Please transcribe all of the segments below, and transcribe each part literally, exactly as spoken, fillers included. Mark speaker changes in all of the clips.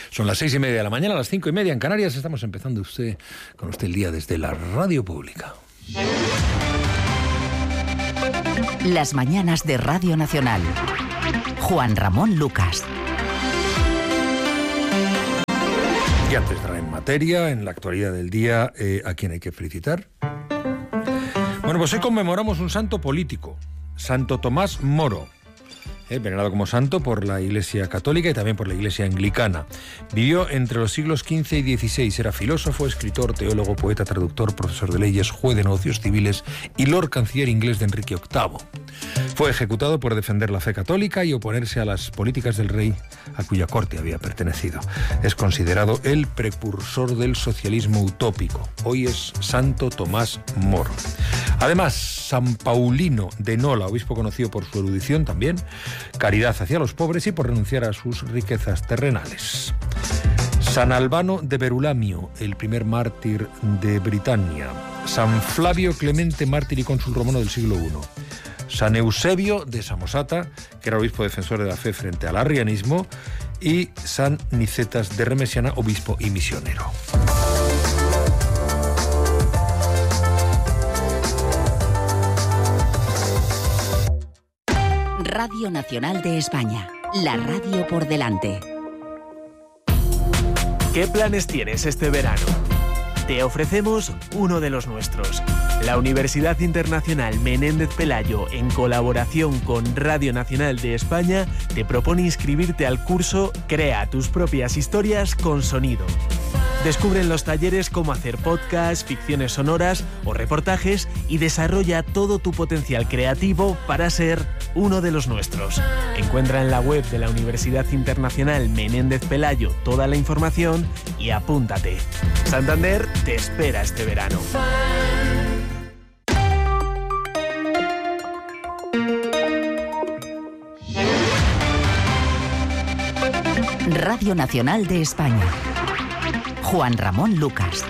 Speaker 1: Son las seis y media de la mañana, las cinco y media en Canarias. Estamos empezando usted con usted el día desde la radio pública.
Speaker 2: Las mañanas de Radio Nacional. Juan Ramón Lucas.
Speaker 1: Y antes de entrar en materia, en la actualidad del día, eh, ¿a quién hay que felicitar? Bueno, pues hoy conmemoramos un santo político, Santo Tomás Moro. Eh, venerado como santo por la Iglesia Católica y también por la Iglesia Anglicana. Vivió entre los siglos quince y dieciséis, era filósofo, escritor, teólogo, poeta, traductor, profesor de leyes, juez de negocios civiles y Lord Canciller inglés de Enrique octavo. Fue ejecutado por defender la fe católica y oponerse a las políticas del rey a cuya corte había pertenecido. Es considerado el precursor del socialismo utópico. Hoy es Santo Tomás Moro. Además, San Paulino de Nola, obispo conocido por su erudición también, caridad hacia los pobres y por renunciar a sus riquezas terrenales. San Albano de Berulamio, el primer mártir de Britania. San Flavio Clemente, mártir y cónsul romano del siglo primero. San Eusebio de Samosata, que era obispo defensor de la fe frente al arrianismo. Y San Nicetas de Remesiana, obispo y misionero.
Speaker 2: Radio Nacional de España, la radio por delante.
Speaker 3: ¿Qué planes tienes este verano? Te ofrecemos uno de los nuestros. La Universidad Internacional Menéndez Pelayo, en colaboración con Radio Nacional de España, te propone inscribirte al curso Crea tus propias historias con sonido. Descubre en los talleres cómo hacer podcasts, ficciones sonoras o reportajes y desarrolla todo tu potencial creativo para ser uno de los nuestros. Encuentra en la web de la Universidad Internacional Menéndez Pelayo toda la información y apúntate. Santander te espera este verano.
Speaker 2: Radio Nacional de España. Juan Ramón Lucas.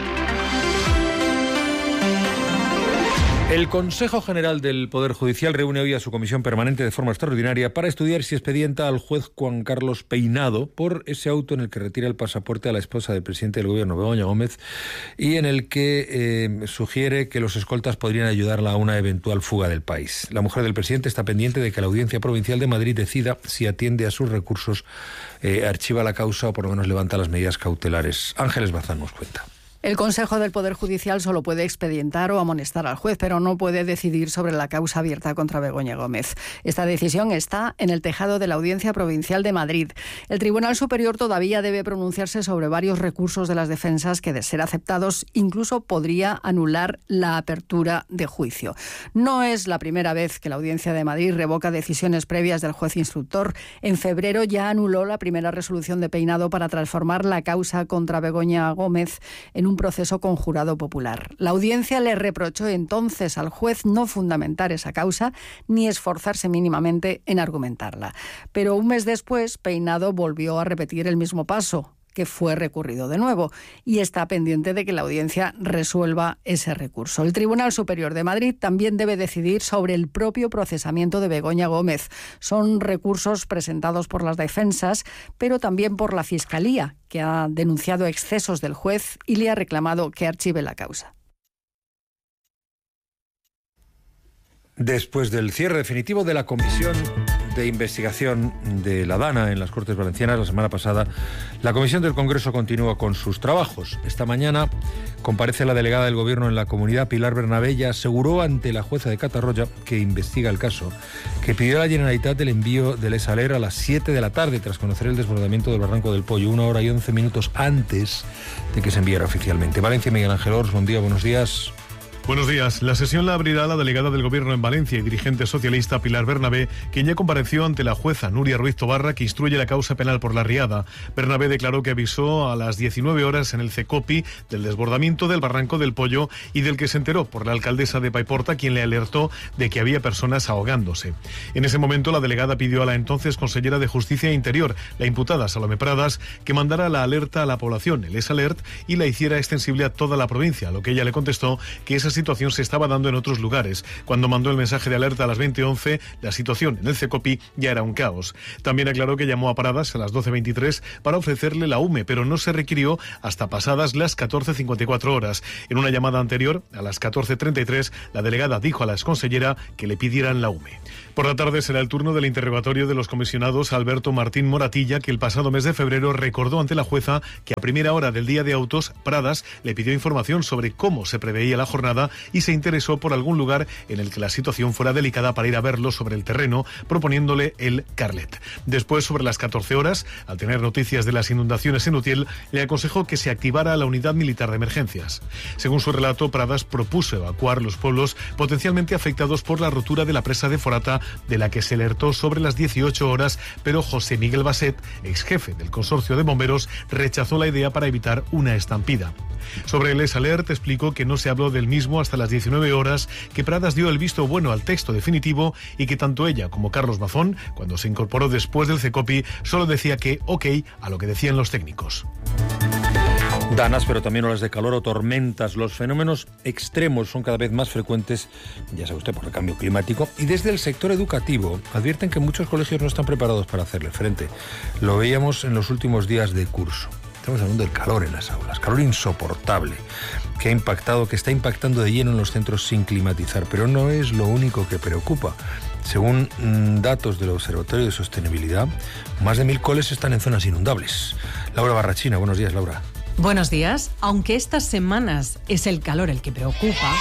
Speaker 1: El Consejo General del Poder Judicial reúne hoy a su comisión permanente de forma extraordinaria para estudiar si expedienta al juez Juan Carlos Peinado por ese auto en el que retira el pasaporte a la esposa del presidente del gobierno, Begoña Gómez, y en el que eh, sugiere que los escoltas podrían ayudarla a una eventual fuga del país. La mujer del presidente está pendiente de que la Audiencia Provincial de Madrid decida si atiende a sus recursos, eh, archiva la causa o por lo menos levanta las medidas cautelares. Ángeles Bazán nos cuenta.
Speaker 4: El Consejo del Poder Judicial solo puede expedientar o amonestar al juez, pero no puede decidir sobre la causa abierta contra Begoña Gómez. Esta decisión está en el tejado de la Audiencia Provincial de Madrid. El Tribunal Superior todavía debe pronunciarse sobre varios recursos de las defensas que, de ser aceptados, incluso podría anular la apertura de juicio. No es la primera vez que la Audiencia de Madrid revoca decisiones previas del juez instructor. En febrero ya anuló la primera resolución de Peinado para transformar la causa contra Begoña Gómez en un proceso con jurado popular. La audiencia le reprochó entonces al juez no fundamentar esa causa ni esforzarse mínimamente en argumentarla. Pero un mes después, Peinado volvió a repetir el mismo paso, que fue recurrido de nuevo, y está pendiente de que la audiencia resuelva ese recurso. El Tribunal Superior de Madrid también debe decidir sobre el propio procesamiento de Begoña Gómez. Son recursos presentados por las defensas, pero también por la Fiscalía, que ha denunciado excesos del juez y le ha reclamado que archive la causa.
Speaker 1: Después del cierre definitivo de la comisión de investigación de la DANA en las Cortes Valencianas la semana pasada, la Comisión del Congreso continúa con sus trabajos. Esta mañana comparece la delegada del Gobierno en la comunidad, Pilar Bernabé, y aseguró ante la jueza de Catarroja, que investiga el caso, que pidió a la Generalitat el envío del Esaler a las siete de la tarde tras conocer el desbordamiento del Barranco del Pollo, una hora y once minutos antes de que se enviara oficialmente. Valencia, Miguel Ángel Ors, buen día, buenos días.
Speaker 5: Buenos días. La sesión la abrirá la delegada del Gobierno en Valencia y dirigente socialista Pilar Bernabé, quien ya compareció ante la jueza Nuria Ruiz Tobarra, que instruye la causa penal por la riada. Bernabé declaró que avisó a las diecinueve horas en el CECOPI del desbordamiento del Barranco del Pollo y del que se enteró por la alcaldesa de Paiporta, quien le alertó de que había personas ahogándose. En ese momento, la delegada pidió a la entonces consellera de Justicia e Interior, la imputada Salomé Pradas, que mandara la alerta a la población, el ESALERT, y la hiciera extensible a toda la provincia, a lo que ella le contestó que esa situación se estaba dando en otros lugares. Cuando mandó el mensaje de alerta a las veinte once, la situación en el Cecopi ya era un caos. También aclaró que llamó a Paradas a las doce veintitrés para ofrecerle la U M E, pero no se requirió hasta pasadas las catorce cincuenta y cuatro horas. En una llamada anterior, a las catorce treinta y tres, la delegada dijo a la exconsellera que le pidieran la U M E. Por la tarde será el turno del interrogatorio de los comisionados Alberto Martín Moratilla, que el pasado mes de febrero recordó ante la jueza que a primera hora del día de autos, Pradas le pidió información sobre cómo se preveía la jornada y se interesó por algún lugar en el que la situación fuera delicada para ir a verlo sobre el terreno, proponiéndole el Carlet. Después, sobre las catorce horas, al tener noticias de las inundaciones en Utiel, le aconsejó que se activara la unidad militar de emergencias. Según su relato, Pradas propuso evacuar los pueblos potencialmente afectados por la rotura de la presa de Forata, de la que se alertó sobre las dieciocho horas, pero José Miguel Basset, ex jefe del consorcio de bomberos, rechazó la idea para evitar una estampida. Sobre el S-Alert explicó que no se habló del mismo hasta las diecinueve horas, que Pradas dio el visto bueno al texto definitivo y que tanto ella como Carlos Mazón, cuando se incorporó después del Cecopi, solo decía que ok a lo que decían los técnicos.
Speaker 1: Danas, pero también olas de calor o tormentas. Los fenómenos extremos son cada vez más frecuentes, ya sabe usted, por el cambio climático. Y desde el sector educativo advierten que muchos colegios no están preparados para hacerle frente. Lo veíamos en los últimos días de curso. Estamos hablando del calor en las aulas, calor insoportable, que ha impactado, que está impactando de lleno en los centros sin climatizar. Pero no es lo único que preocupa. Según mmm, datos del Observatorio de Sostenibilidad, más de mil coles están en zonas inundables. Laura Barrachina, buenos días, Laura.
Speaker 6: Buenos días. Aunque estas semanas es el calor el que preocupa,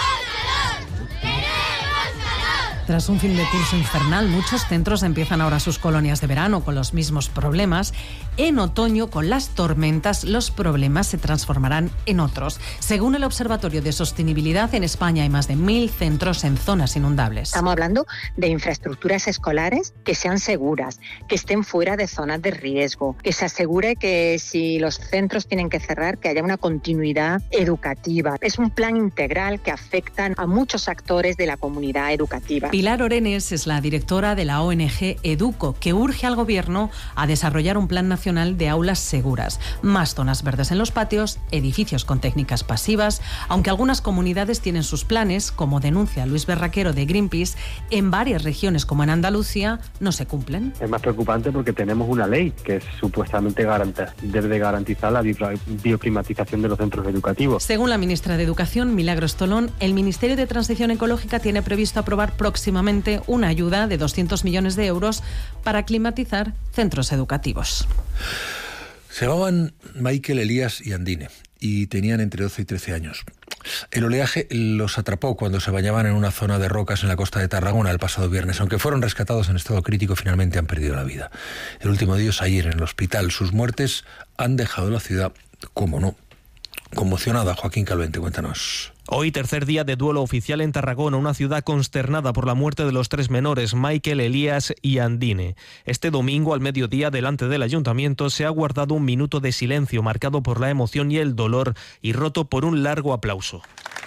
Speaker 6: tras un fin de curso infernal, muchos centros empiezan ahora sus colonias de verano con los mismos problemas. En otoño, con las tormentas, los problemas se transformarán en otros. Según el Observatorio de Sostenibilidad, en España hay más de mil centros en zonas inundables.
Speaker 7: Estamos hablando de infraestructuras escolares que sean seguras, que estén fuera de zonas de riesgo, que se asegure que si los centros tienen que cerrar, que haya una continuidad educativa. Es un plan integral que afecta a muchos actores de la comunidad educativa.
Speaker 6: Pilar Orenes es la directora de la O N G Educo, que urge al Gobierno a desarrollar un plan nacional de aulas seguras, más zonas verdes en los patios, edificios con técnicas pasivas. Aunque algunas comunidades tienen sus planes, como denuncia Luis Berraquero de Greenpeace, en varias regiones como en Andalucía no se cumplen.
Speaker 8: Es más preocupante porque tenemos una ley que supuestamente garanta, debe de garantizar la bioclimatización de los centros educativos.
Speaker 6: Según la ministra de Educación, Milagros Tolón, el Ministerio de Transición Ecológica tiene previsto aprobar próximamente una ayuda de doscientos millones de euros para climatizar centros educativos.
Speaker 1: Se llamaban Michael, Elías y Andine y tenían entre doce y trece años. El oleaje los atrapó cuando se bañaban en una zona de rocas en la costa de Tarragona el pasado viernes. Aunque fueron rescatados en estado crítico, finalmente han perdido la vida. El último de ellos ayer en el hospital. Sus muertes han dejado la ciudad, como no, conmocionada. Joaquín Calvente, cuéntanos.
Speaker 9: Hoy, tercer día de duelo oficial en Tarragona, una ciudad consternada por la muerte de los tres menores, Michael, Elías y Andine. Este domingo, al mediodía, delante del ayuntamiento, se ha guardado un minuto de silencio marcado por la emoción y el dolor y roto por un largo aplauso.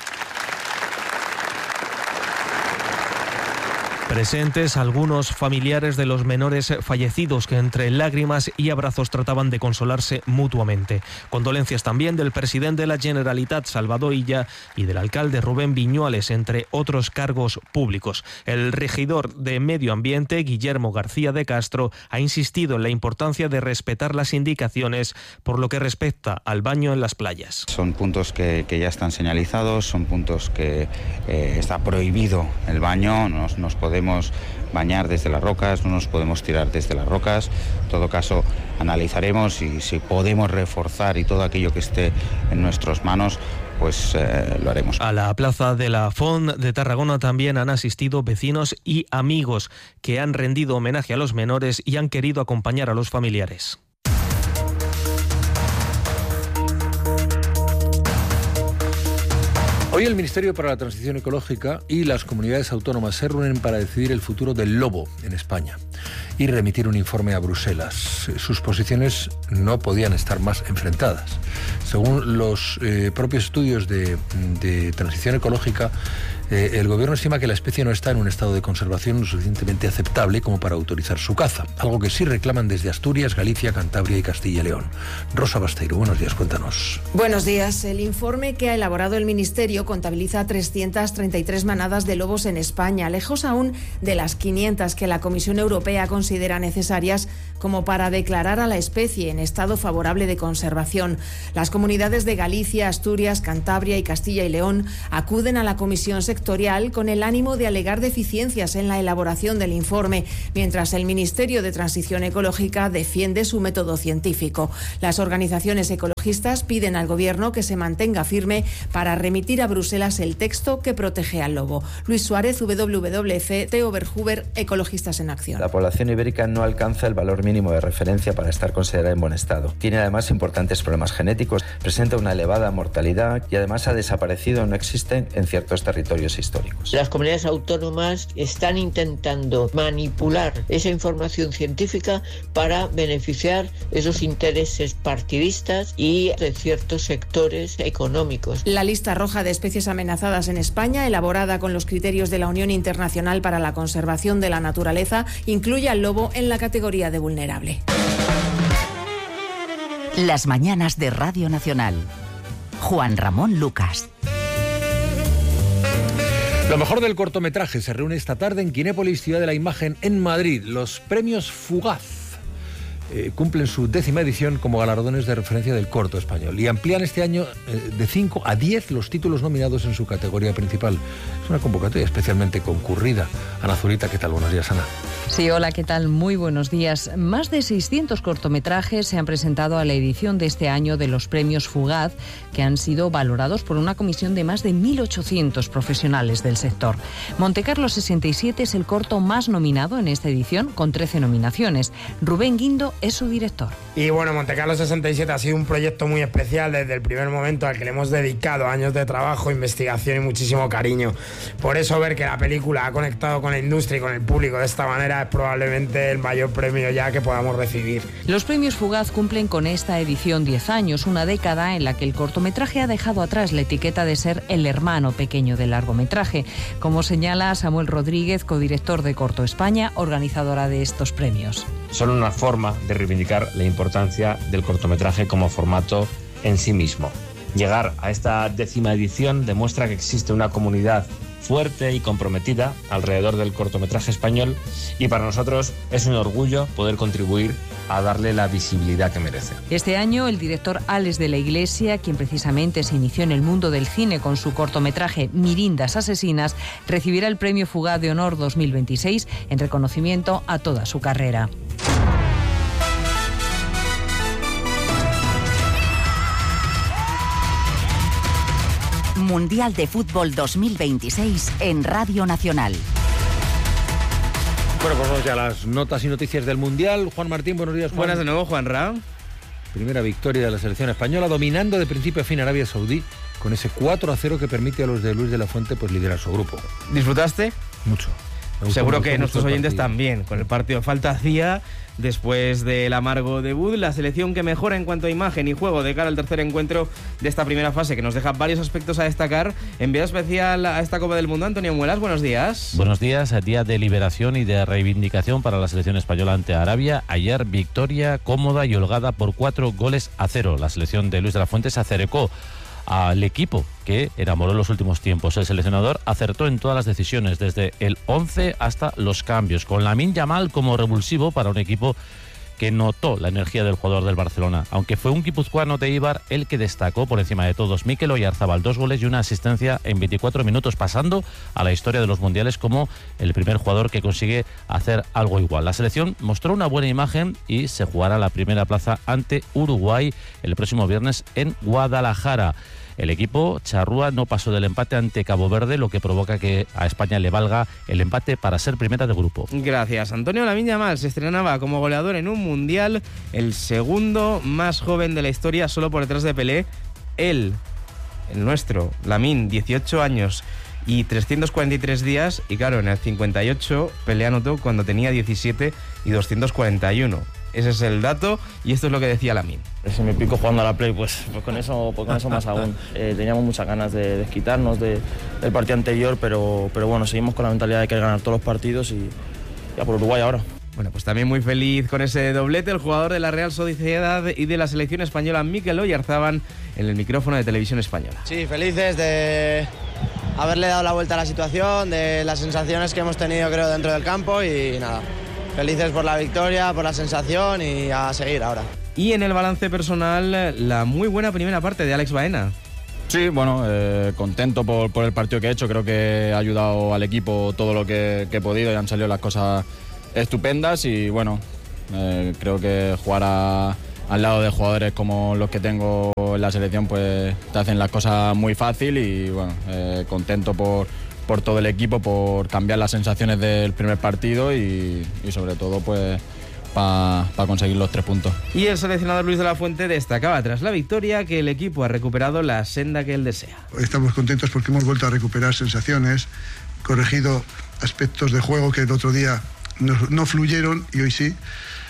Speaker 9: Presentes algunos familiares de los menores fallecidos que entre lágrimas y abrazos trataban de consolarse mutuamente. Condolencias también del presidente de la Generalitat, Salvador Illa, y del alcalde Rubén Viñuales, entre otros cargos públicos. El regidor de Medio Ambiente, Guillermo García de Castro, ha insistido en la importancia de respetar las indicaciones por lo que respecta al baño en las playas.
Speaker 10: Son puntos que, que ya están señalizados, son puntos que eh, está prohibido el baño, nos, nos podemos bañar desde las rocas, no nos podemos tirar desde las rocas. En todo caso, analizaremos y si podemos reforzar y todo aquello que esté en nuestras manos, pues eh, lo haremos.
Speaker 9: A la plaza de la Font de Tarragona también han asistido vecinos y amigos que han rendido homenaje a los menores y han querido acompañar a los familiares.
Speaker 1: Hoy el Ministerio para la Transición Ecológica y las comunidades autónomas se reúnen para decidir el futuro del lobo en España y remitir un informe a Bruselas. Sus posiciones no podían estar más enfrentadas. Según los eh, propios estudios de, de transición ecológica, Eh, el gobierno estima que la especie no está en un estado de conservación lo suficientemente aceptable como para autorizar su caza, algo que sí reclaman desde Asturias, Galicia, Cantabria y Castilla y León. Rosa Basteiro, buenos días, cuéntanos.
Speaker 11: Buenos días. El informe que ha elaborado el Ministerio contabiliza trescientas treinta y tres manadas de lobos en España, lejos aún de las quinientas que la Comisión Europea considera necesarias como para declarar a la especie en estado favorable de conservación. Las comunidades de Galicia, Asturias, Cantabria y Castilla y León acuden a la Comisión Sectorial con el ánimo de alegar deficiencias en la elaboración del informe, mientras el Ministerio de Transición Ecológica defiende su método científico. Las organizaciones ecologistas piden al Gobierno que se mantenga firme para remitir a Bruselas el texto que protege al lobo. Luis Suárez, W W F, Theo Berhuber, Ecologistas en Acción.
Speaker 12: La población ibérica no alcanza el valor mínimo de referencia para estar considerada en buen estado. Tiene además importantes problemas genéticos, presenta una elevada mortalidad y además ha desaparecido o no existe en ciertos territorios históricos.
Speaker 13: Las comunidades autónomas están intentando manipular esa información científica para beneficiar esos intereses partidistas y de ciertos sectores económicos.
Speaker 11: La lista roja de especies amenazadas en España, elaborada con los criterios de la Unión Internacional para la Conservación de la Naturaleza, incluye al lobo en la categoría de vulnerable.
Speaker 2: Las mañanas de Radio Nacional. Juan Ramón Lucas.
Speaker 1: Lo mejor del cortometraje se reúne esta tarde en Kinépolis, Ciudad de la Imagen, en Madrid. Los premios Fugaz eh, cumplen su décima edición como galardones de referencia del corto español y amplían este año eh, de cinco a diez los títulos nominados en su categoría principal. Es una convocatoria especialmente concurrida. Ana Zurita, ¿qué tal? Buenos días, Ana.
Speaker 14: Sí, hola, ¿qué tal? Muy buenos días. Más de seiscientos cortometrajes se han presentado a la edición de este año de los premios Fugaz, que han sido valorados por una comisión de más de mil ochocientos profesionales del sector. Montecarlo sesenta y siete es el corto más nominado en esta edición, con trece nominaciones. Rubén Guindo es su director.
Speaker 15: Y bueno, Montecarlo sesenta y siete ha sido un proyecto muy especial desde el primer momento, al que le hemos dedicado años de trabajo, investigación y muchísimo cariño. Por eso ver que la película ha conectado con la industria y con el público de esta manera es probablemente el mayor premio ya que podamos recibir.
Speaker 14: Los premios Fugaz cumplen con esta edición diez años, una década en la que el cortometraje ha dejado atrás la etiqueta de ser el hermano pequeño del largometraje, como señala Samuel Rodríguez, codirector de Corto España, organizadora de estos premios.
Speaker 16: Son una forma de reivindicar la importancia del cortometraje como formato en sí mismo. Llegar a esta décima edición demuestra que existe una comunidad fuerte y comprometida alrededor del cortometraje español, y para nosotros es un orgullo poder contribuir a darle la visibilidad que merece.
Speaker 14: Este año el director Alex de la Iglesia, quien precisamente se inició en el mundo del cine con su cortometraje Mirindas Asesinas, recibirá el Premio Fugaz de Honor dos mil veintiséis en reconocimiento a toda su carrera.
Speaker 2: Mundial de Fútbol dos mil veintiséis en Radio Nacional.
Speaker 1: Bueno, pues vamos ya a las notas y noticias del Mundial. Juan Martín, buenos días, Juan.
Speaker 17: Buenas de nuevo, Juan Ra.
Speaker 1: Primera victoria de la selección española, dominando de principio a fin Arabia Saudí, con ese cuatro a cero que permite a los de Luis de la Fuente pues liderar su grupo.
Speaker 17: ¿Disfrutaste?
Speaker 1: Mucho.
Speaker 17: Seguro que nuestros oyentes también, con el partido. Falta hacía, después del amargo debut, la selección que mejora en cuanto a imagen y juego de cara al tercer encuentro de esta primera fase, que nos deja varios aspectos a destacar. Enviado especial a esta Copa del Mundo, Antonio Muelas, buenos días.
Speaker 18: Buenos días, día de liberación y de reivindicación para la selección española ante Arabia. Ayer victoria cómoda y holgada por cuatro goles a cero. La selección de Luis de la Fuente se acercó al equipo que enamoró en los últimos tiempos. El seleccionador acertó en todas las decisiones, desde el once hasta los cambios, con Lamine Yamal como revulsivo para un equipo que notó la energía del jugador del Barcelona, aunque fue un guipuzcoano de Eibar el que destacó por encima de todos. Mikel Oyarzabal, dos goles y una asistencia en veinticuatro minutos, pasando a la historia de los mundiales como el primer jugador que consigue hacer algo igual. La selección mostró una buena imagen y se jugará la primera plaza ante Uruguay el próximo viernes en Guadalajara. El equipo charrúa no pasó del empate ante Cabo Verde, lo que provoca que a España le valga el empate para ser primera de grupo.
Speaker 17: Gracias. Antonio Lamine Yamal se estrenaba como goleador en un mundial, el segundo más joven de la historia, solo por detrás de Pelé. Él, el nuestro, Lamine, dieciocho años y trescientos cuarenta y tres días, y claro, en el cincuenta y ocho Pelé anotó cuando tenía diecisiete y doscientos cuarenta y uno. ese es el dato, y esto es lo que decía Lamine.
Speaker 19: Si me pico jugando a la Play, pues, pues con eso pues con eso más aún. Eh, teníamos muchas ganas de desquitarnos de, del partido anterior, pero, pero bueno, seguimos con la mentalidad de querer ganar todos los partidos y ya por Uruguay ahora.
Speaker 17: Bueno, pues también muy feliz con ese doblete el jugador de la Real Sociedad y de la selección española, Mikel Oyarzábal, en el micrófono de Televisión Española.
Speaker 20: Sí, felices de haberle dado la vuelta a la situación, de las sensaciones que hemos tenido, creo, dentro del campo y nada, felices por la victoria, por la sensación y a seguir ahora.
Speaker 17: Y en el balance personal, la muy buena primera parte de Alex Baena.
Speaker 21: Sí, bueno, eh, contento por, por el partido que he hecho. Creo que ha ayudado al equipo todo lo que, que he podido y han salido las cosas estupendas. Y bueno, eh, creo que jugar a, al lado de jugadores como los que tengo en la selección, pues te hacen las cosas muy fácil. Y bueno, eh, contento por, por todo el equipo, por cambiar las sensaciones del primer partido y, y sobre todo, pues para pa conseguir los tres puntos.
Speaker 17: Y el seleccionador Luis de la Fuente destacaba tras la victoria que el equipo ha recuperado la senda que él desea.
Speaker 22: Estamos contentos porque hemos vuelto a recuperar sensaciones, corregido aspectos de juego que el otro día no, no fluyeron y hoy sí,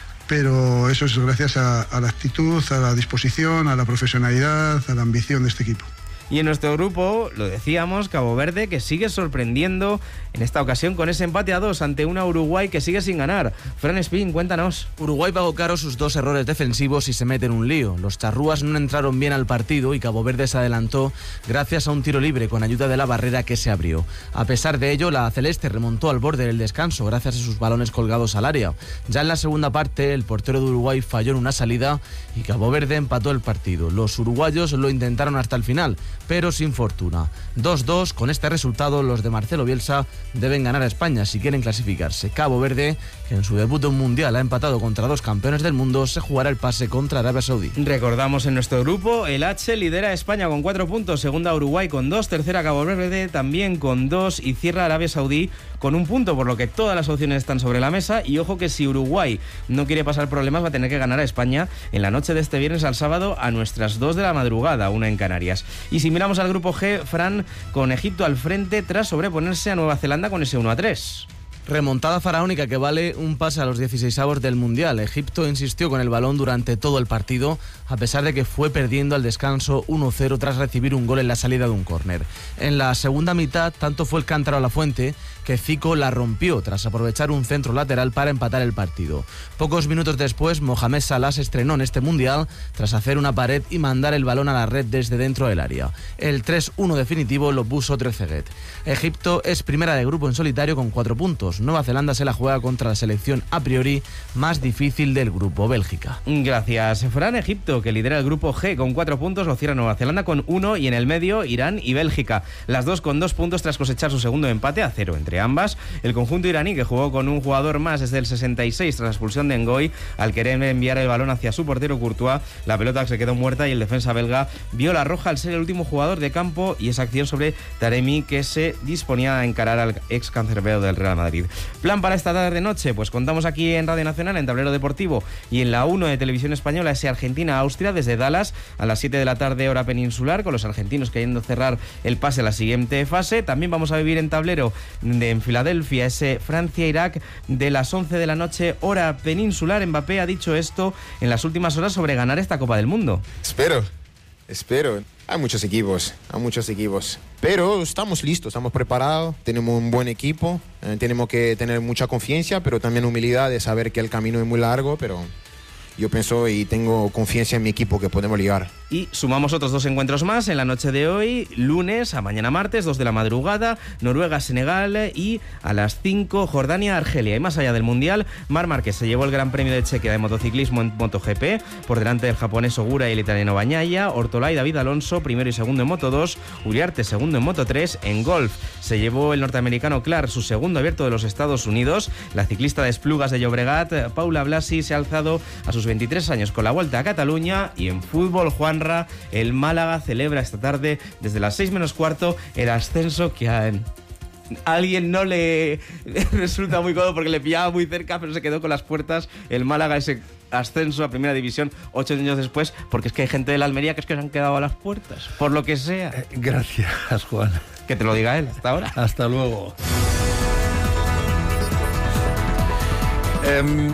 Speaker 22: pero eso es gracias a, a la actitud, a la disposición, a la profesionalidad, a la ambición de este equipo.
Speaker 17: Y en nuestro grupo, lo decíamos, Cabo Verde, que sigue sorprendiendo en esta ocasión con ese empate a dos ante una Uruguay que sigue sin ganar. Fran Espín, cuéntanos.
Speaker 23: Uruguay pagó caro sus dos errores defensivos y se mete en un lío. Los charrúas no entraron bien al partido y Cabo Verde se adelantó gracias a un tiro libre con ayuda de la barrera que se abrió. A pesar de ello, la celeste remontó al borde del descanso gracias a sus balones colgados al área. Ya en la segunda parte, el portero de Uruguay falló en una salida y Cabo Verde empató el partido. Los uruguayos lo intentaron hasta el final, pero sin fortuna. dos dos, con este resultado los de Marcelo Bielsa deben ganar a España si quieren clasificarse. Cabo Verde, que en su debut en un mundial ha empatado contra dos campeones del mundo, se jugará el pase contra Arabia Saudí.
Speaker 17: Recordamos en nuestro grupo, el H lidera a España con cuatro puntos, segunda Uruguay con dos, tercera Cabo Verde también con dos y cierra Arabia Saudí con un punto, por lo que todas las opciones están sobre la mesa. Y ojo que si Uruguay no quiere pasar problemas va a tener que ganar a España en la noche de este viernes al sábado a nuestras dos de la madrugada, una en Canarias. Y si miramos al grupo G, Fran, con Egipto al frente tras sobreponerse a Nueva Zelanda con ese uno a tres.
Speaker 23: Remontada faraónica que vale un pase a los dieciseisavos del Mundial. Egipto insistió con el balón durante todo el partido, a pesar de que fue perdiendo al descanso uno cero tras recibir un gol en la salida de un córner. En la segunda mitad, tanto fue el cántaro a la fuente que Zico la rompió tras aprovechar un centro lateral para empatar el partido. Pocos minutos después, Mohamed Salah se estrenó en este Mundial tras hacer una pared y mandar el balón a la red desde dentro del área. El tres uno definitivo lo puso Trezeguet. Egipto es primera de grupo en solitario con cuatro puntos. Nueva Zelanda se la juega contra la selección a priori más difícil del grupo, Bélgica.
Speaker 17: Gracias, Fran. Egipto, que lidera el grupo G con cuatro puntos, lo cierra Nueva Zelanda con uno y en el medio Irán y Bélgica. Las dos con dos puntos tras cosechar su segundo empate a cero entre ambas. El conjunto iraní, que jugó con un jugador más desde el sesenta y seis tras la expulsión de Ngoy, al querer enviar el balón hacia su portero Courtois, la pelota se quedó muerta y el defensa belga vio la roja al ser el último jugador de campo y esa acción sobre Taremi, que se disponía a encarar al ex cancerbero del Real Madrid. Plan para esta tarde-noche, pues contamos aquí en Radio Nacional, en Tablero Deportivo y en la uno de Televisión Española, ese Argentina-Austria desde Dallas a las siete de la tarde hora peninsular, con los argentinos queriendo cerrar el pase a la siguiente fase. También vamos a vivir en Tablero de en Filadelfia ese Francia-Irak de las once de la noche hora peninsular. Mbappé ha dicho esto en las últimas horas sobre ganar esta Copa del Mundo.
Speaker 24: Espero, espero. Hay muchos equipos, hay muchos equipos. Pero estamos listos, estamos preparados, tenemos un buen equipo, eh, tenemos que tener mucha confianza, pero también humildad de saber que el camino es muy largo, pero yo pienso y tengo confianza en mi equipo que podemos ligar.
Speaker 17: Y sumamos otros dos encuentros más en la noche de hoy, lunes a mañana martes, dos de la madrugada, Noruega-Senegal y a las cinco Jordania-Argelia. Y más allá del Mundial, Marc Márquez se llevó el Gran Premio de Chequia de motociclismo en MotoGP, por delante del japonés Ogura y el italiano Bagnaia. Ortolá y David Alonso, primero y segundo en Moto dos, Uriarte segundo en Moto tres. En golf se llevó el norteamericano Clark su segundo abierto de los Estados Unidos. La ciclista de Esplugas de Llobregat, Paula Blasi, se ha alzado a sus veintitrés años con la Vuelta a Cataluña. Y en fútbol, Juan el Málaga celebra esta tarde desde las seis menos cuarto el ascenso que a, a alguien no le, le resulta muy cómodo porque le pillaba muy cerca, pero se quedó con las puertas. El Málaga, ese ascenso a Primera División ocho años después, porque es que hay gente de la Almería que es que se han quedado a las puertas, por lo que sea.
Speaker 1: Eh, gracias, Juan.
Speaker 17: Que te lo diga él. Hasta ahora.
Speaker 1: Hasta luego. Eh,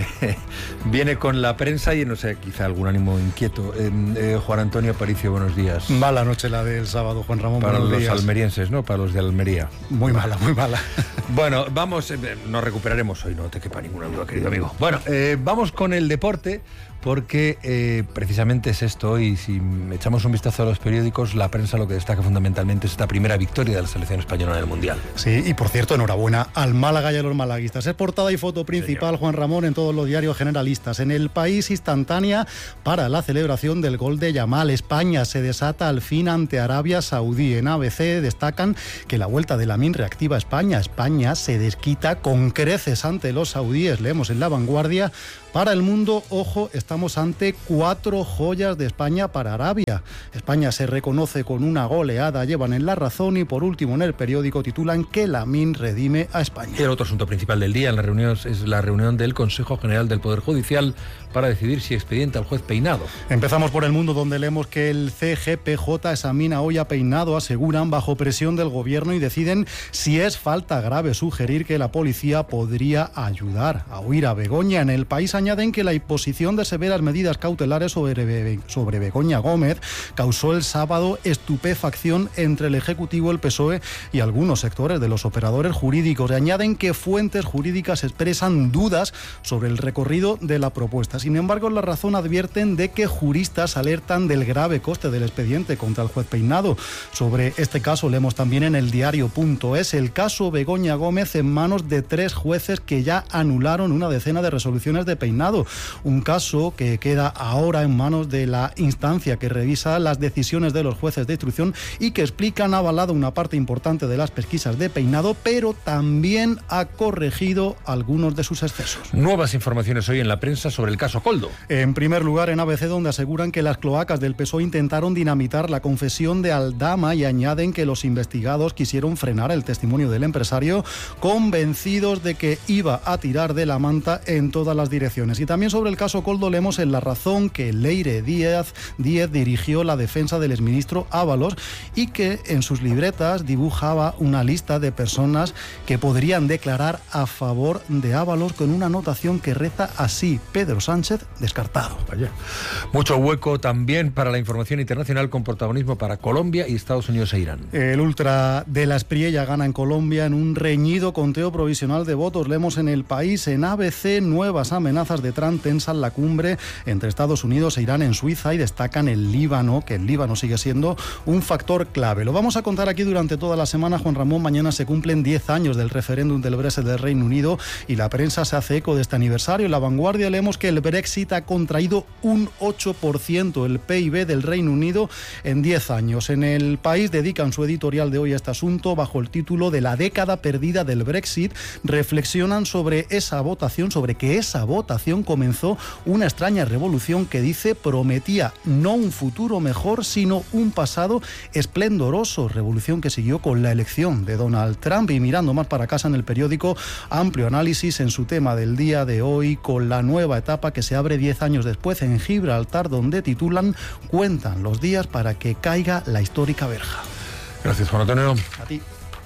Speaker 1: viene con la prensa y no sé, quizá algún ánimo inquieto. Eh, eh, Juan Antonio Aparicio, buenos días.
Speaker 3: Mala noche la del sábado, Juan Ramón.
Speaker 1: Para los
Speaker 3: días.
Speaker 1: almerienses, ¿no? Para los de Almería.
Speaker 3: Muy mala, muy mala.
Speaker 1: Bueno, vamos, eh, nos recuperaremos hoy, no te quepa ninguna duda, querido amigo. Bueno, eh, vamos con el deporte. Porque eh, precisamente es esto, y si echamos un vistazo a los periódicos, la prensa lo que destaca fundamentalmente es esta primera victoria de la selección española en el Mundial.
Speaker 3: Sí, y por cierto, enhorabuena al Málaga y a los malaguistas. Es portada y foto principal, Juan Ramón, en todos los diarios generalistas. En El País, instantánea para la celebración del gol de Yamal. España se desata al fin ante Arabia Saudí. En A B C destacan que la vuelta de Lamine reactiva a España. España se desquita con creces ante los saudíes. Leemos en La Vanguardia. Para el mundo, ojo, estamos ante cuatro joyas de España para Arabia. España se reconoce con una goleada, llevan en La Razón, y por último en el periódico titulan que Lamine redime a España.
Speaker 1: Y el otro asunto principal del día en la reunión es la reunión del Consejo General del Poder Judicial para decidir si expedienta al juez Peinado.
Speaker 3: Empezamos por El Mundo, donde leemos que el C G P J examina hoy a Peinado, aseguran, bajo presión del gobierno, y deciden si es falta grave sugerir que la policía podría ayudar a huir a Begoña. En El País añaden que la imposición de severas medidas cautelares sobre, Be- sobre Begoña Gómez causó el sábado estupefacción entre el Ejecutivo, el P S O E y algunos sectores de los operadores jurídicos. Y añaden que fuentes jurídicas expresan dudas sobre el recorrido de la propuesta. Sin embargo, en La Razón advierten de que juristas alertan del grave coste del expediente contra el juez Peinado. Sobre este caso leemos también en el diario punto es el caso Begoña Gómez en manos de tres jueces que ya anularon una decena de resoluciones de Peinado. Un caso que queda ahora en manos de la instancia que revisa las decisiones de los jueces de instrucción y que explican ha avalado una parte importante de las pesquisas de Peinado, pero también ha corregido algunos de sus excesos.
Speaker 1: Nuevas informaciones hoy en la prensa sobre el caso Coldo.
Speaker 3: En primer lugar, en A B C, donde aseguran que las cloacas del P S O E intentaron dinamitar la confesión de Aldama, y añaden que los investigados quisieron frenar el testimonio del empresario, convencidos de que iba a tirar de la manta en todas las direcciones. Y también sobre el caso Coldo leemos en La Razón que Leire Díaz, Díaz dirigió la defensa del exministro Ábalos y que en sus libretas dibujaba una lista de personas que podrían declarar a favor de Ábalos, con una anotación que reza así: Pedro Sánchez descartado.
Speaker 1: Vaya. Mucho hueco también para la información internacional, con protagonismo para Colombia y Estados Unidos e Irán.
Speaker 3: El ultra de la Espriella gana en Colombia en un reñido conteo provisional de votos. Leemos en El País. En A B C, nuevas amenazas de Trump tensan la cumbre entre Estados Unidos e Irán en Suiza, y destacan el Líbano, que el Líbano sigue siendo un factor clave. Lo vamos a contar aquí durante toda la semana, Juan Ramón. Mañana se cumplen diez años del referéndum del Brexit del Reino Unido y la prensa se hace eco de este aniversario. En La Vanguardia leemos que el Brexit ha contraído un ocho por ciento el P I B del Reino Unido en diez años. En El País dedican su editorial de hoy a este asunto bajo el título de la década perdida del Brexit. Reflexionan sobre esa votación, sobre que esa votación comenzó una extraña revolución que, dice, prometía no un futuro mejor, sino un pasado esplendoroso. Revolución que siguió con la elección de Donald Trump. Y mirando más para casa, en el periódico, amplio análisis en su tema del día de hoy, con la nueva etapa que se abre diez años después en Gibraltar, donde titulan: cuentan los días para que caiga la histórica verja.
Speaker 1: Gracias, Juan Antonio.
Speaker 3: A ti.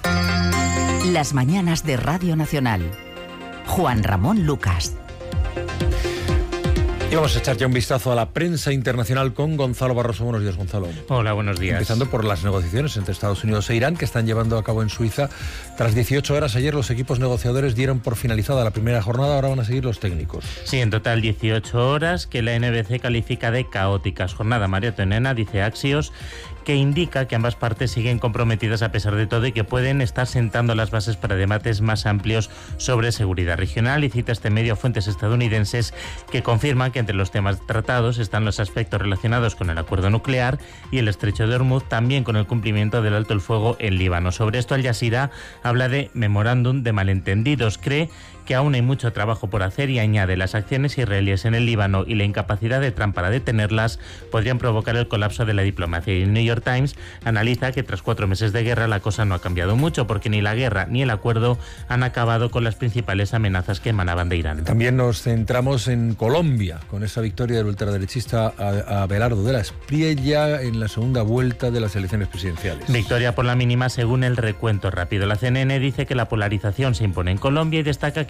Speaker 2: Las mañanas de Radio Nacional. Juan Ramón Lucas.
Speaker 1: Y vamos a echar ya un vistazo a la prensa internacional con Gonzalo Barroso. Buenos días, Gonzalo.
Speaker 4: Hola, buenos días.
Speaker 1: Empezando por las negociaciones entre Estados Unidos e Irán, que están llevando a cabo en Suiza. Tras dieciocho horas ayer, los equipos negociadores dieron por finalizada la primera jornada. Ahora van a seguir los técnicos.
Speaker 4: Sí, en total dieciocho horas, que la N B C califica de caóticas. Jornada maratoniana, dice Axios, que indica que ambas partes siguen comprometidas a pesar de todo y que pueden estar sentando las bases para debates más amplios sobre seguridad regional. Y cita este medio fuentes estadounidenses que confirman que entre los temas tratados están los aspectos relacionados con el acuerdo nuclear y el estrecho de Hormuz, también con el cumplimiento del alto el fuego en Líbano. Sobre esto, Al Jazeera habla de memorándum de malentendidos. Cree que aún hay mucho trabajo por hacer y añade: las acciones israelíes en el Líbano y la incapacidad de Trump para detenerlas podrían provocar el colapso de la diplomacia. Y el New York Times analiza que tras cuatro meses de guerra la cosa no ha cambiado mucho, porque ni la guerra ni el acuerdo han acabado con las principales amenazas que emanaban de Irán.
Speaker 1: También nos centramos en Colombia, con esa victoria del ultraderechista Abelardo de la Espriella en la segunda vuelta de las elecciones presidenciales.
Speaker 4: Victoria por la mínima según el recuento rápido. La C N N dice que la polarización se impone en Colombia y destaca que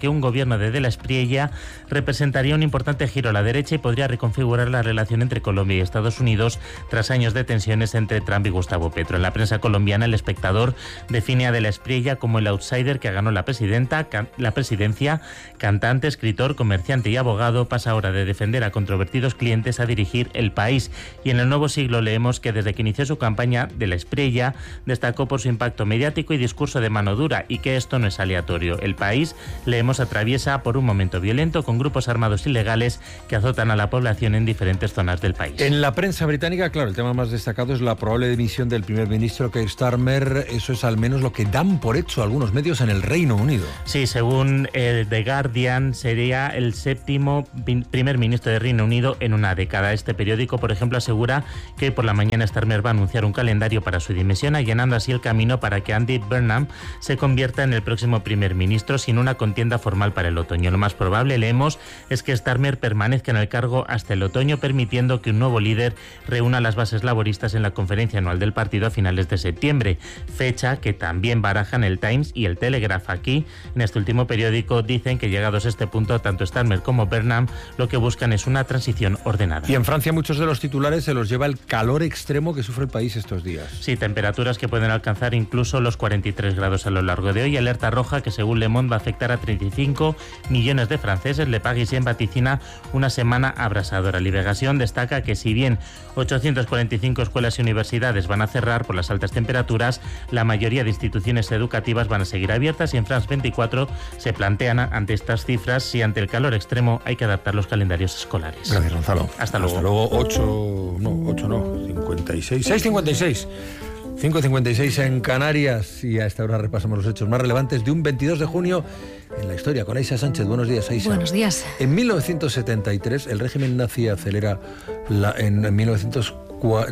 Speaker 4: que un gobierno de De la Espriella representaría un importante giro a la derecha y podría reconfigurar la relación entre Colombia y Estados Unidos tras años de tensiones entre Trump y Gustavo Petro. En la prensa colombiana, El Espectador define a De la Espriella como el outsider que ganó la, presidenta, la presidencia. Cantante, escritor, comerciante y abogado, pasa ahora de defender a controvertidos clientes a dirigir el país. Y en El Nuevo Siglo leemos que desde que inició su campaña, De la Espriella destacó por su impacto mediático y discurso de mano dura, y que esto no es aleatorio. El país, leemos, atraviesa por un momento violento con grupos armados ilegales que azotan a la población en diferentes zonas del país.
Speaker 1: En la prensa británica, claro, el tema más destacado es la probable dimisión del primer ministro Keir Starmer. Eso es al menos lo que dan por hecho algunos medios en el Reino Unido.
Speaker 4: Sí, según el The Guardian, sería el séptimo primer ministro de Reino Unido en una década. Este periódico, por ejemplo, asegura que hoy por la mañana Starmer va a anunciar un calendario para su dimisión, allanando así el camino para que Andy Burnham se convierta en el próximo primer ministro sin una contienda formal para el otoño. Lo más probable, leemos, es que Starmer permanezca en el cargo hasta el otoño, permitiendo que un nuevo líder reúna las bases laboristas en la conferencia anual del partido a finales de septiembre, fecha que también barajan el Times y el Telegraph. Aquí, en este último periódico, dicen que llegados a este punto, tanto Starmer como Burnham lo que buscan es una transición ordenada.
Speaker 1: Y en Francia muchos de los titulares se los lleva el calor extremo que sufre el país estos días.
Speaker 4: Sí, temperaturas que pueden alcanzar incluso los cuarenta y tres grados a lo largo de hoy. Alerta roja que, según Le Monde, va a afectar a treinta y cinco millones de franceses. Le Parisien vaticina una semana abrasadora. Liberación destaca que si bien ochocientas cuarenta y cinco escuelas y universidades van a cerrar por las altas temperaturas, la mayoría de instituciones educativas van a seguir abiertas, y en France veinticuatro se plantean ante estas cifras si ante el calor extremo hay que adaptar los calendarios escolares.
Speaker 1: Gracias, Gonzalo.
Speaker 4: Hasta luego.
Speaker 1: Hasta luego. ocho, no, ocho no, cincuenta y seis. seis cincuenta y seis. cinco cincuenta y seis en Canarias, y a esta hora repasamos los hechos más relevantes de un veintidós de junio en la historia con Aisha Sánchez. Buenos días, Aisha.
Speaker 5: Buenos días.
Speaker 1: En mil novecientos setenta y tres el régimen nazi acelera la, en, en mil novecientos cuatro,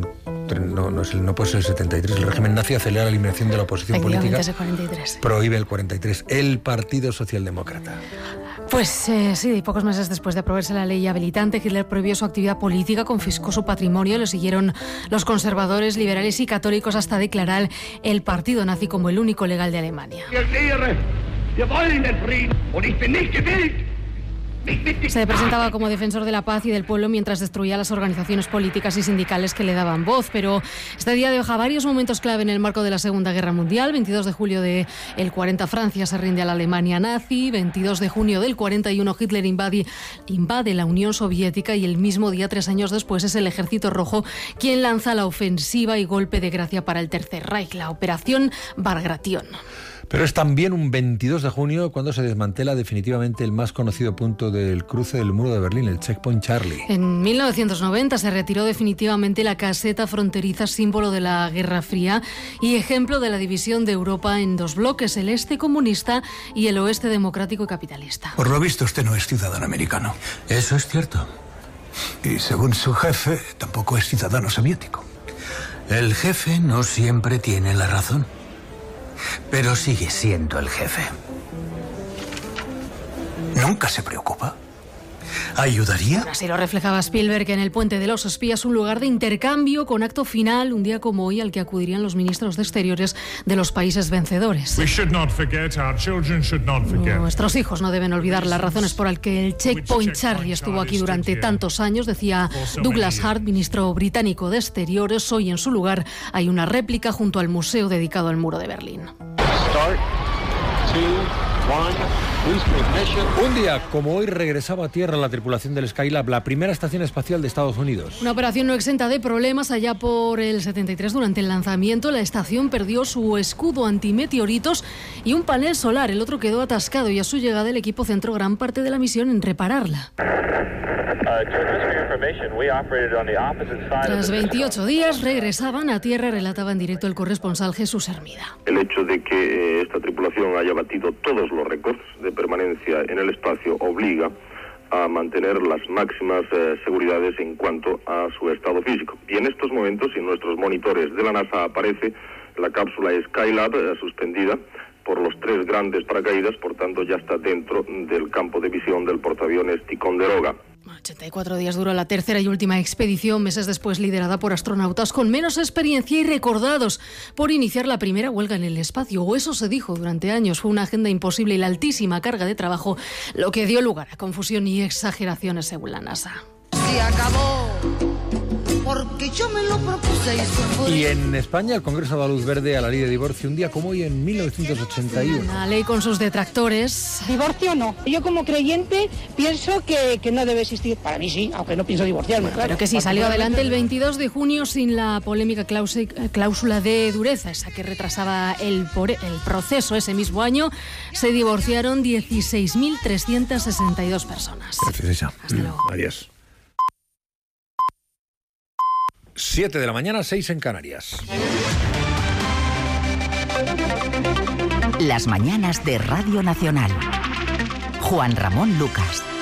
Speaker 1: no, no, es el, no puede ser el setenta y tres, el régimen nazi acelera la eliminación de la oposición política.
Speaker 5: Es el cuarenta y tres.
Speaker 1: Prohíbe el cuarenta y tres, el Partido Socialdemócrata.
Speaker 5: Pues eh, sí, pocos meses después de aprobarse la ley habilitante, Hitler prohibió su actividad política, confiscó su patrimonio, le siguieron los conservadores, liberales y católicos hasta declarar el partido nazi como el único legal de Alemania. Se presentaba como defensor de la paz y del pueblo mientras destruía las organizaciones políticas y sindicales que le daban voz. Pero este día deja varios momentos clave en el marco de la Segunda Guerra Mundial. veintidós de julio del cuarenta, Francia se rinde a la Alemania nazi. veintidós de junio del cuarenta y uno, Hitler invade, invade la Unión Soviética, y el mismo día, tres años después, es el Ejército Rojo quien lanza la ofensiva y golpe de gracia para el Tercer Reich, la Operación Bagration.
Speaker 1: Pero es también un veintidós de junio cuando se desmantela definitivamente el más conocido punto del cruce del muro de Berlín, el Checkpoint Charlie.
Speaker 5: En mil novecientos noventa se retiró definitivamente la caseta fronteriza, símbolo de la Guerra Fría y ejemplo de la división de Europa en dos bloques, el este comunista y el oeste democrático y capitalista.
Speaker 6: Por lo visto, usted no es ciudadano americano. Eso es cierto. Y según su jefe, tampoco es ciudadano soviético. El jefe no siempre tiene la razón, pero sigue siendo el jefe. Nunca se preocupa. ¿Ayudaría?
Speaker 5: Así lo reflejaba Spielberg en El Puente de los Espías, un lugar de intercambio con acto final, un día como hoy, al que acudirían los ministros de Exteriores de los países vencedores. Nuestros hijos no deben olvidar las razones por las que el Checkpoint Charlie estuvo aquí durante tantos años, decía Douglas Hart, ministro británico de Exteriores. Hoy en su lugar hay una réplica junto al museo dedicado al muro de Berlín.
Speaker 1: Start, two, one. Un día como hoy regresaba a tierra la tripulación del Skylab, la primera estación espacial de Estados Unidos.
Speaker 5: Una operación no exenta de problemas. Allá por el setenta y tres, durante el lanzamiento, la estación perdió su escudo antimeteoritos y un panel solar. El otro quedó atascado y a su llegada el equipo centró gran parte de la misión en repararla. Tras veintiocho días regresaban a tierra, relataba en directo el corresponsal Jesús Hermida.
Speaker 7: El hecho de que esta tripulación haya batido todos los récords de permanencia en el espacio obliga a mantener las máximas eh, seguridades en cuanto a su estado físico. Y en estos momentos, en nuestros monitores de la NASA, aparece la cápsula Skylab eh, suspendida por los tres grandes paracaídas, por tanto ya está dentro del campo de visión del portaaviones Ticonderoga.
Speaker 5: ochenta y cuatro días duró la tercera y última expedición, meses después liderada por astronautas con menos experiencia y recordados por iniciar la primera huelga en el espacio, o eso se dijo durante años. Fue una agenda imposible y la altísima carga de trabajo lo que dio lugar a confusión y exageraciones según la NASA.
Speaker 8: Se acabó, porque yo me lo propuse y se fue.
Speaker 1: Y en España el Congreso da luz verde a la ley de divorcio un día como hoy en mil novecientos ochenta y uno.
Speaker 5: Una ley con sus detractores.
Speaker 9: Divorcio no. Yo como creyente pienso que, que no debe existir. Para mí sí, aunque no pienso divorciarme, claro.
Speaker 5: Pero que sí, salió adelante el veintidós de junio sin la polémica cláusula de dureza, esa que retrasaba el, por, el proceso. Ese mismo año se divorciaron dieciséis mil trescientas sesenta y dos personas.
Speaker 1: Gracias, Isa.
Speaker 5: Hasta luego.
Speaker 1: Adiós. siete de la mañana, seis en Canarias.
Speaker 2: Las mañanas de Radio Nacional. Juan Ramón Lucas.